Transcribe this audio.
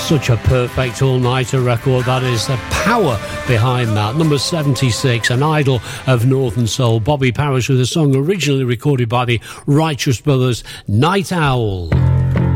Such a perfect all-nighter record, that is. The power behind that. Number 76, an idol of Northern Soul. Bobby Parish with a song originally recorded by the Righteous Brothers, Night Owl.